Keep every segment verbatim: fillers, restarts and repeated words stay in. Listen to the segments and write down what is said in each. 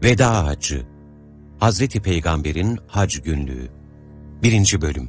Veda Haccı, Hazreti Peygamber'in Hac Günlüğü. birinci Bölüm.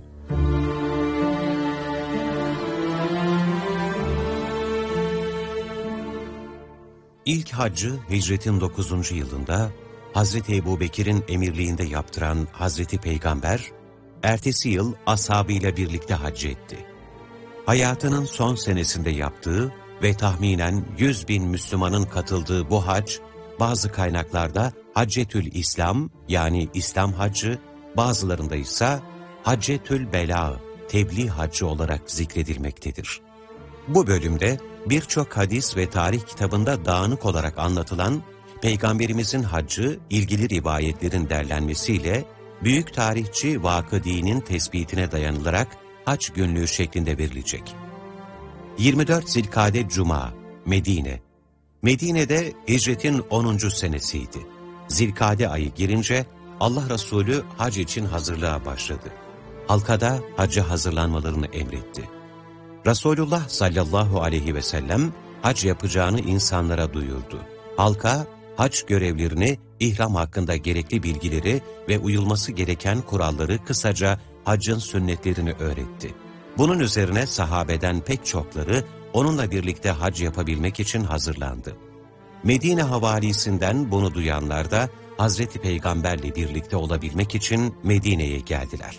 İlk haccı hicretin dokuzuncu yılında Hazreti Ebubekir'in emirliğinde yaptıran Hazreti Peygamber, ertesi yıl ashabıyla birlikte hac etti. Hayatının son senesinde yaptığı ve tahminen yüz bin Müslümanın katıldığı bu hac, bazı kaynaklarda Haccetül İslam yani İslam haccı, bazılarında ise Haccetül Bela, tebliğ haccı olarak zikredilmektedir. Bu bölümde birçok hadis ve tarih kitabında dağınık olarak anlatılan Peygamberimizin haccı ilgili rivayetlerin derlenmesiyle büyük tarihçi Vakıdi'nin tespitine dayanılarak hac günlüğü şeklinde verilecek. yirmi dört Zilkade Cuma, Medine. Medine'de hicretin onuncu senesiydi. Zilkade ayı girince Allah Resulü hac için hazırlığa başladı. Halka da hacca hazırlanmalarını emretti. Resulullah sallallahu aleyhi ve sellem hac yapacağını insanlara duyurdu. Halka hac görevlerini, ihram hakkında gerekli bilgileri ve uyulması gereken kuralları, kısaca haccın sünnetlerini öğretti. Bunun üzerine sahabeden pek çokları onunla birlikte hac yapabilmek için hazırlandı. Medine havalisinden bunu duyanlar da Hazreti Peygamberle birlikte olabilmek için Medine'ye geldiler.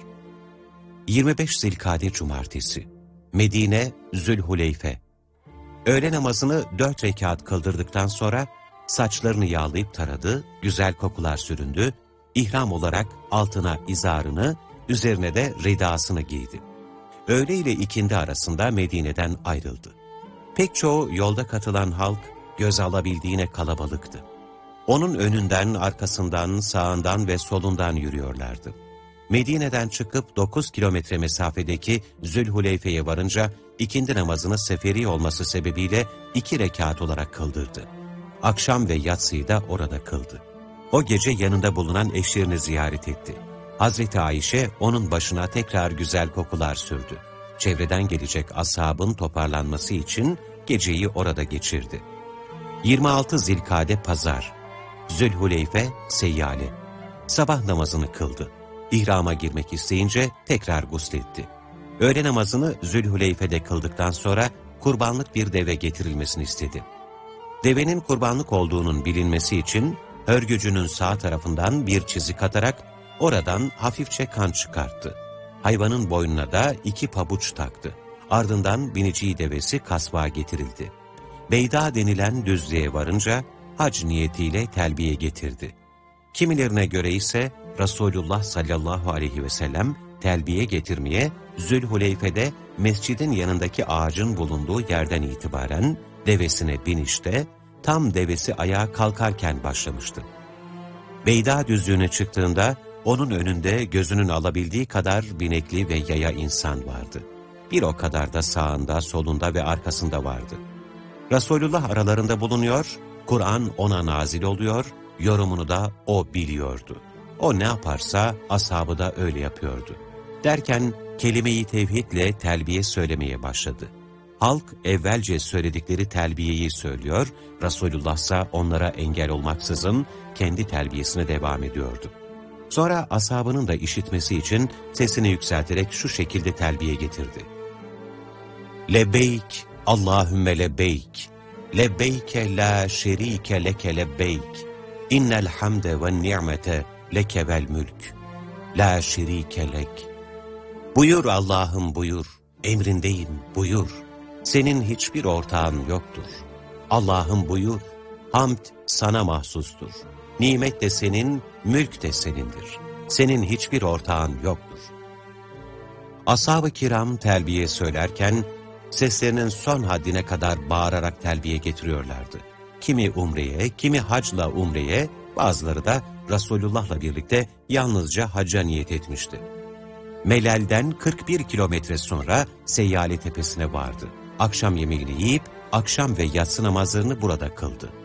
yirmi beş Zilkade Cumartesi, Medine Zülhuleyfe. Öğle namazını dört rekat kıldırdıktan sonra saçlarını yağlayıp taradı, güzel kokular süründü, ihram olarak altına izarını, üzerine de ridasını giydi. Öğle ile ikindi arasında Medine'den ayrıldı. Pek çoğu yolda katılan halk göz alabildiğine kalabalıktı. Onun önünden, arkasından, sağından ve solundan yürüyorlardı. Medine'den çıkıp dokuz kilometre mesafedeki Zülhuleyfe'ye varınca ikindi namazını seferi olması sebebiyle iki rekat olarak kıldırdı. Akşam ve yatsıyı da orada kıldı. O gece yanında bulunan eşlerini ziyaret etti. Hazreti Ayşe onun başına tekrar güzel kokular sürdü. Çevreden gelecek ashabın toparlanması için geceyi orada geçirdi. yirmi altı Zilkade Pazar, Zülhuleyfe Seyyale. Sabah namazını kıldı. İhrama girmek isteyince tekrar gusletti. Öğle namazını Zülhuleyfe'de kıldıktan sonra kurbanlık bir deve getirilmesini istedi. Devenin kurbanlık olduğunun bilinmesi için hörgücünün sağ tarafından bir çizik atarak oradan hafifçe kan çıkarttı. Hayvanın boynuna da iki pabuç taktı. Ardından biniciği devesi kasvağa getirildi. Beyda denilen düzlüğe varınca hac niyetiyle telbiye getirdi. Kimilerine göre ise Resulullah sallallahu aleyhi ve sellem telbiye getirmeye Zülhuleyfe'de mescidin yanındaki ağacın bulunduğu yerden itibaren devesine binişte tam devesi ayağa kalkarken başlamıştı. Beyda düzlüğüne çıktığında onun önünde gözünün alabildiği kadar binekli ve yaya insan vardı. Bir o kadar da sağında, solunda ve arkasında vardı. Resulullah aralarında bulunuyor, Kur'an ona nazil oluyor, yorumunu da o biliyordu. O ne yaparsa ashabı da öyle yapıyordu. Derken kelime-i tevhidle telbiye söylemeye başladı. Halk evvelce söyledikleri telbiyeyi söylüyor, Resulullah ise onlara engel olmaksızın kendi telbiyesine devam ediyordu. Sonra ashabının da işitmesi için sesini yükselterek şu şekilde telbiye getirdi. Lebbeyk, Allahümme lebbeyk, lebbeyke la şerike leke lebbeyk, innel hamde ve ni'mete leke vel mülk, la şerike lek. Buyur Allah'ım buyur, emrindeyim buyur, senin hiçbir ortağın yoktur. Allah'ım buyur, hamd sana mahsustur. Nimet de senin, mülk de senindir. Senin hiçbir ortağın yoktur. Ashab-ı kiram telbiye söylerken seslerinin son haddine kadar bağırarak telbiye getiriyorlardı. Kimi umreye, kimi hacla umreye, bazıları da Resulullah'la birlikte yalnızca hacca niyet etmişti. Melal'den kırk bir kilometre sonra Seyyale tepesine vardı. Akşam yemeğini yiyip akşam ve yatsı namazlarını burada kıldı.